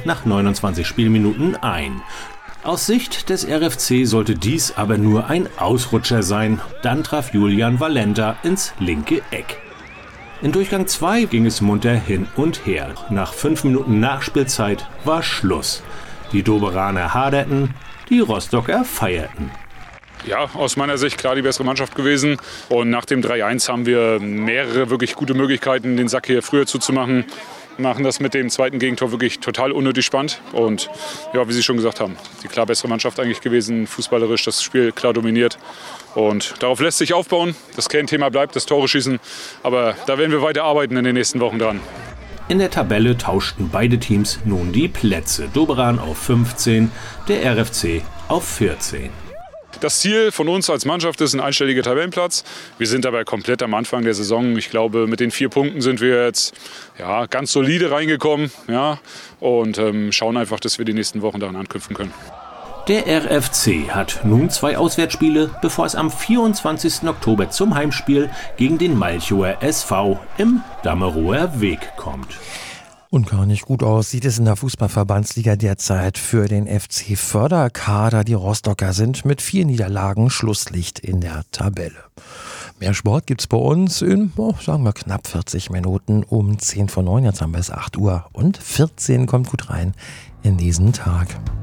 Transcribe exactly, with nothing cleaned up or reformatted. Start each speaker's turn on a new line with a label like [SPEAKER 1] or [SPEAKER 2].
[SPEAKER 1] nach neunundzwanzig Spielminuten ein. Aus Sicht des R F C sollte dies aber nur ein Ausrutscher sein. Dann traf Julian Valenta ins linke Eck. In Durchgang zwei ging es munter hin und her. Nach fünf Minuten Nachspielzeit war Schluss. Die Doberaner haderten, die Rostocker feierten.
[SPEAKER 2] Ja, aus meiner Sicht klar die bessere Mannschaft gewesen. Und nach dem drei eins haben wir mehrere wirklich gute Möglichkeiten, den Sack hier früher zuzumachen. Machen das mit dem zweiten Gegentor wirklich total unnötig spannend. Und ja, wie Sie schon gesagt haben, die klar bessere Mannschaft eigentlich gewesen, fußballerisch das Spiel klar dominiert. Und darauf lässt sich aufbauen. Das Kernthema bleibt das Tore schießen. Aber da werden wir weiter arbeiten in den nächsten Wochen dran.
[SPEAKER 1] In der Tabelle tauschten beide Teams nun die Plätze. Doberan auf fünfzehn, der R F C auf vierzehn.
[SPEAKER 2] Das Ziel von uns als Mannschaft ist ein einstelliger Tabellenplatz. Wir sind dabei komplett am Anfang der Saison. Ich glaube, mit den vier Punkten sind wir jetzt ja, ganz solide reingekommen. Ja, und ähm, schauen einfach, dass wir die nächsten Wochen daran anknüpfen können.
[SPEAKER 1] Der R F C hat nun zwei Auswärtsspiele, bevor es am vierundzwanzigsten Oktober zum Heimspiel gegen den Malchower S V im Damerower Weg kommt.
[SPEAKER 3] Und gar nicht gut aus sieht es in der Fußballverbandsliga derzeit für den F C-Förderkader. Die Rostocker sind mit vier Niederlagen Schlusslicht in der Tabelle. Mehr Sport gibt's bei uns in, oh, sagen wir, knapp vierzig Minuten um zehn vor neun. Jetzt haben wir es acht Uhr und vierzehn. Kommt gut rein in diesen Tag.